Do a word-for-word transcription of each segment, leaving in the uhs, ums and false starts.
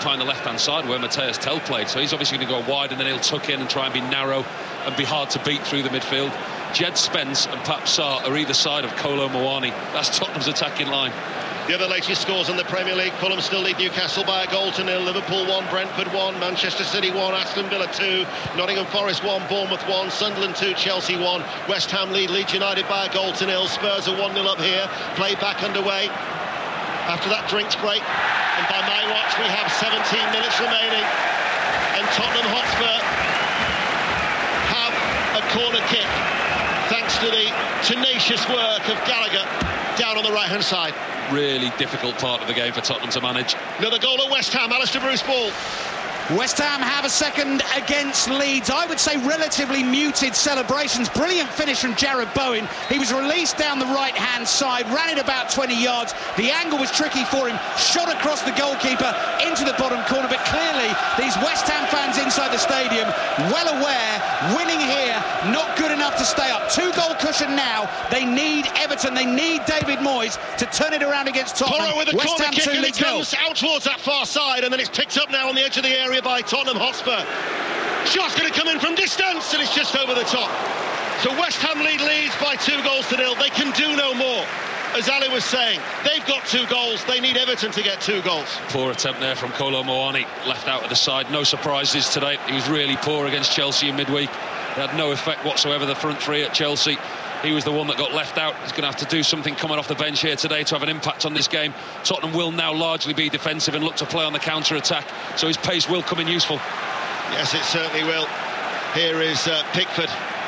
occupying the left-hand side where Matthias Tell played, so he's obviously going to go wide and then he'll tuck in and try and be narrow and be hard to beat through the midfield. Jed Spence and Pape Sarr are either side of Kolo Muani. That's Tottenham's attacking line. The other latest scores in the Premier League: Fulham still lead Newcastle by a goal to nil, Liverpool one, Brentford one, Manchester City one, Aston Villa two, Nottingham Forest one, Bournemouth one, Sunderland two, Chelsea one, West Ham lead Leeds United by a goal to nil, Spurs are one nil up here, play back underway after that drinks break, and by my watch we have seventeen minutes remaining, and Tottenham Hotspur have a corner kick thanks to the tenacious work of Gallagher down on the right hand side. Really difficult part of the game for Tottenham to manage. Another goal at West Ham, Alistair Bruce ball. West Ham have a second against Leeds. I would say relatively muted celebrations. Brilliant finish from Jared Bowen. He was released down the right-hand side, ran it about twenty yards. The angle was tricky for him, shot across the goalkeeper into the bottom corner. But clearly, these West Ham fans inside the stadium, well aware, winning here, not good enough to stay up. Two-goal cushion now. They need Everton, they need David Moyes to turn it around against Tottenham. Porro with a West corner Ham kick, two, and it Leeds nil. comes out towards that far side, and then it's picked up now on the edge of the area by Tottenham Hotspur. Shot's going to come in from distance, and it's just over the top. So West Ham lead Leeds by two goals to nil. They can do no more. As Ali was saying, they've got two goals. They need Everton to get two goals. Poor attempt there from Kolo Muani, left out of the side. No surprises today. He was really poor against Chelsea in midweek. It had no effect whatsoever, the front three at Chelsea. He was the one that got left out. He's going to have to do something coming off the bench here today to have an impact on this game. Tottenham will now largely be defensive and look to play on the counter-attack, so his pace will come in useful. Yes, it certainly will. Here is uh, Pickford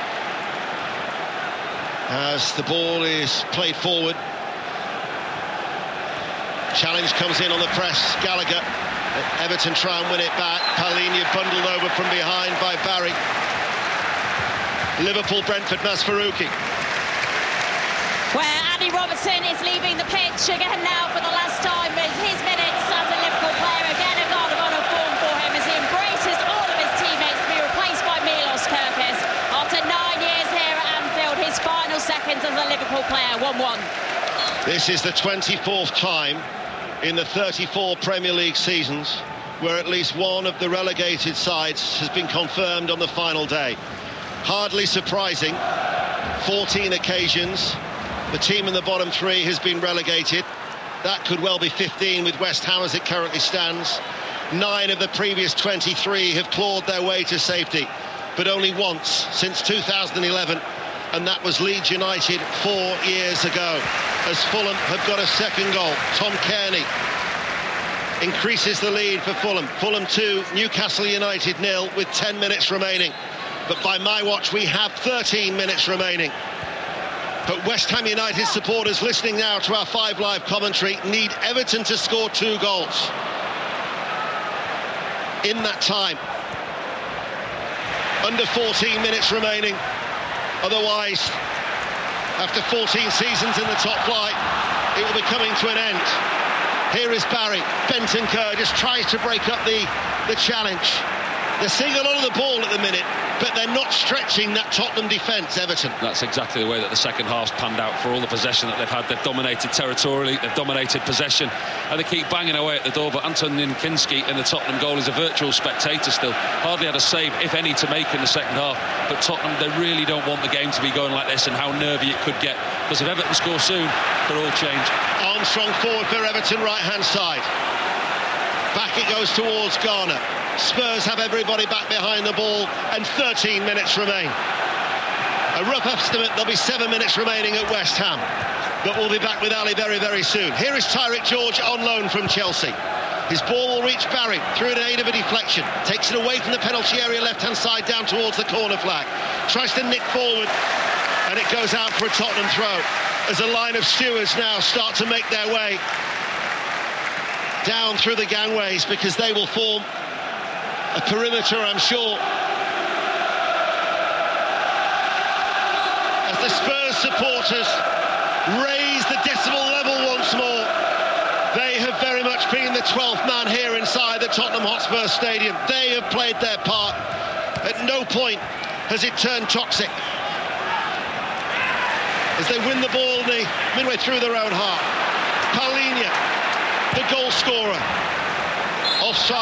as the ball is played forward. Challenge comes in on the press. Gallagher. Everton try and win it back. Palhinha bundled over from behind by Barry. Liverpool, Brentford, Masfarouki. Where Andy Robertson is leaving the pitch again now for the last time as his minutes as a Liverpool player. Again, a guard of honour form for him as he embraces all of his teammates to be replaced by Milos Kerkez. After nine years here at Anfield, his final seconds as a Liverpool player, one one. This is the twenty-fourth time in the thirty-four Premier League seasons where at least one of the relegated sides has been confirmed on the final day. Hardly surprising. fourteen occasions. The team in the bottom three has been relegated. That could well be fifteen with West Ham as it currently stands. Nine of the previous twenty-three have clawed their way to safety, but only once since two thousand eleven, and that was Leeds United four years ago, as Fulham have got a second goal. Tom Kearney increases the lead for Fulham. Fulham two, Newcastle United nil with ten minutes remaining. But by my watch, we have thirteen minutes remaining. But West Ham United supporters listening now to our Five Live commentary need Everton to score two goals in that time. Under fourteen minutes remaining. Otherwise, after fourteen seasons in the top flight, it will be coming to an end. Here is Barry. Bentancur just tries to break up the, the challenge. They're seeing a lot of the ball at the minute, but they're not stretching that Tottenham defence, Everton. That's exactly the way that the second half's panned out for all the possession that they've had. They've dominated territorially, they've dominated possession, and they keep banging away at the door. But Anton Kinski in the Tottenham goal is a virtual spectator still. Hardly had a save, if any, to make in the second half. But Tottenham, they really don't want the game to be going like this, and how nervy it could get. Because if Everton score soon, they'll all change. Armstrong forward for Everton, right-hand side. Back it goes towards Garner. Spurs have everybody back behind the ball, and thirteen minutes remain. A rough estimate, there'll be seven minutes remaining at West Ham. But we'll be back with Ali very, very soon. Here is Tyreek George on loan from Chelsea. His ball will reach Barry through an aid of a deflection. Takes it away from the penalty area, left-hand side, down towards the corner flag. Tries to nick forward, and it goes out for a Tottenham throw. As a line of stewards now start to make their way down through the gangways, because they will form a perimeter, I'm sure. As the Spurs supporters raise the decibel level once more, they have very much been the twelfth man here inside the Tottenham Hotspur Stadium. They have played their part. At no point has it turned toxic, as they win the ball the, midway through their own half. Palhinha, the goal scorer, offside.